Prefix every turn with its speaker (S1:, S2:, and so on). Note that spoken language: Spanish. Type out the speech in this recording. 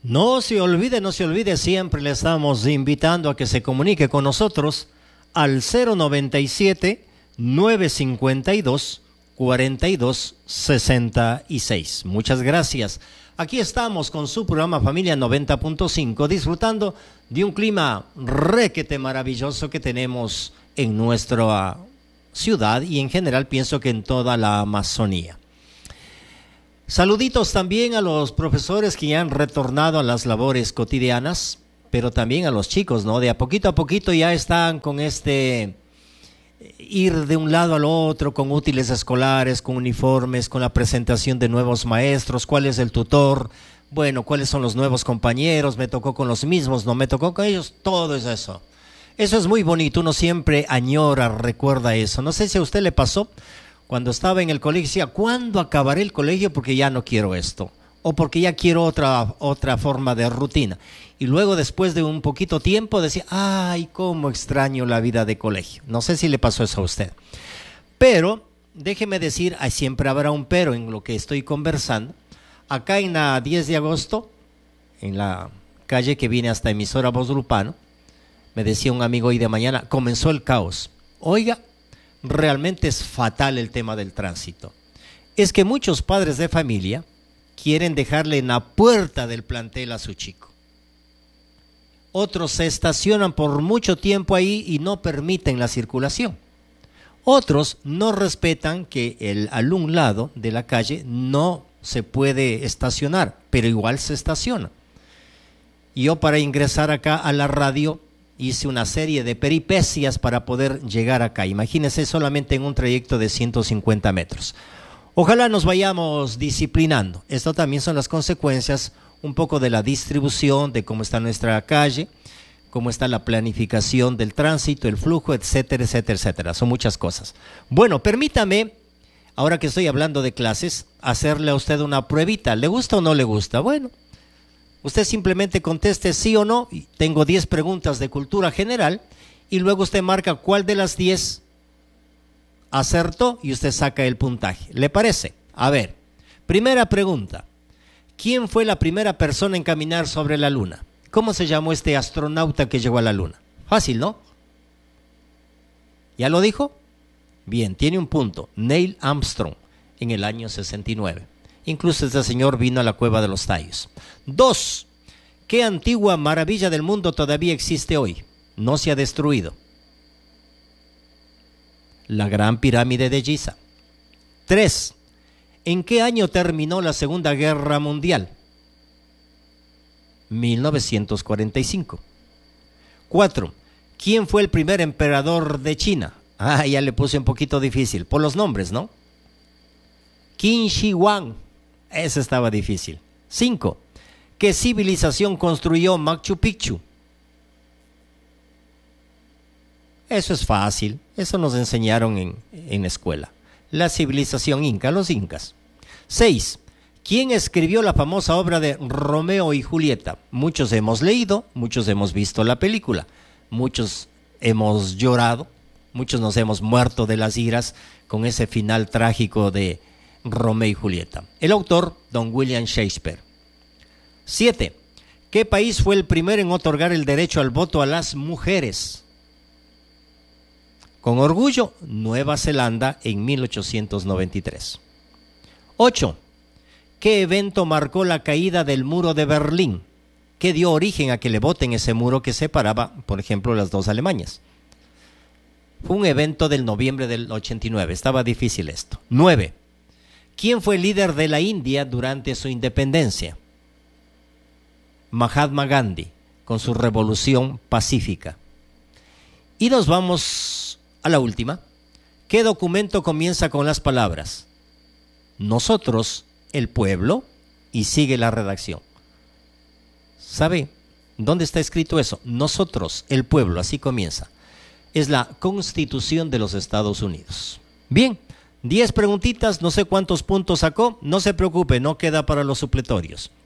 S1: No se olvide, no se olvide, siempre le estamos invitando a que se comunique con nosotros al 097-952-4266. Muchas gracias. Aquí estamos con su programa Familia 90.5, disfrutando de un clima requete maravilloso que tenemos en nuestra ciudad y en general pienso que en toda la Amazonía. Saluditos también a los profesores que ya han retornado a las labores cotidianas, pero también a los chicos, ¿no? De a poquito ya están con ir de un lado al otro, con útiles escolares, con uniformes, con la presentación de nuevos maestros, cuál es el tutor, bueno, cuáles son los nuevos compañeros, me tocó con los mismos, no me tocó con ellos, todo es eso. Eso es muy bonito, uno siempre añora, recuerda eso. No sé si a usted le pasó. Cuando estaba en el colegio decía, ¿cuándo acabaré el colegio? Porque ya no quiero esto. O porque ya quiero otra forma de rutina. Y luego después de un poquito tiempo decía, ay, cómo extraño la vida de colegio. No sé si le pasó eso a usted. Pero, déjeme decir, siempre habrá un pero en lo que estoy conversando. Acá en la 10 de agosto, en la calle que viene hasta emisora Vozdrupano, me decía un amigo hoy de mañana, comenzó el caos. Oiga, realmente es fatal el tema del tránsito. Es que muchos padres de familia quieren dejarle en la puerta del plantel a su chico. Otros se estacionan por mucho tiempo ahí y no permiten la circulación. Otros no respetan que al un lado de la calle no se puede estacionar, pero igual se estaciona. Y yo para ingresar acá a la radio hice una serie de peripecias para poder llegar acá. Imagínense solamente en un trayecto de 150 metros. Ojalá nos vayamos disciplinando. Esto también son las consecuencias un poco de la distribución, de cómo está nuestra calle, cómo está la planificación del tránsito, el flujo, etcétera, etcétera, etcétera. Son muchas cosas. Bueno, permítame, ahora que estoy hablando de clases, hacerle a usted una pruebita. ¿Le gusta o no le gusta? Bueno, usted simplemente conteste sí o no. Tengo 10 preguntas de cultura general y luego usted marca cuál de las 10 acertó y usted saca el puntaje. ¿Le parece? A ver, primera pregunta. ¿Quién fue la primera persona en caminar sobre la luna? ¿Cómo se llamó este astronauta que llegó a la luna? Fácil, ¿no? ¿Ya lo dijo? Bien, tiene un punto. Neil Armstrong, en el año 69. Incluso este señor vino a la Cueva de los Tallos. 2. ¿Qué antigua maravilla del mundo todavía existe hoy? No se ha destruido. La Gran Pirámide de Giza. 3. ¿En qué año terminó la Segunda Guerra Mundial? 1945. 4. ¿Quién fue el primer emperador de China? Ya le puse un poquito difícil, por los nombres, ¿no? Qin Shi Huang. Ese estaba difícil. 5. ¿Qué civilización construyó Machu Picchu? Eso es fácil. Eso nos enseñaron en la escuela. La civilización inca, los incas. 6. ¿Quién escribió la famosa obra de Romeo y Julieta? Muchos hemos leído, muchos hemos visto la película, muchos hemos llorado, muchos nos hemos muerto de las iras con ese final trágico de Romeo y Julieta. El autor, don William Shakespeare. 7. ¿Qué país fue el primero en otorgar el derecho al voto a las mujeres? Con orgullo, Nueva Zelanda en 1893. 8. ¿Qué evento marcó la caída del muro de Berlín? ¿Qué dio origen a que le voten ese muro que separaba, por ejemplo, las dos Alemanias? Fue un evento del noviembre del 89. Estaba difícil esto. 9. ¿Quién fue el líder de la India durante su independencia? Mahatma Gandhi, con su revolución pacífica. Y nos vamos a la última. ¿Qué documento comienza con las palabras nosotros, el pueblo, y sigue la redacción? ¿Sabe dónde está escrito eso? Nosotros, el pueblo, así comienza. Es la Constitución de los Estados Unidos. Bien, 10 preguntitas, no sé cuántos puntos sacó, no se preocupe, no queda para los supletorios.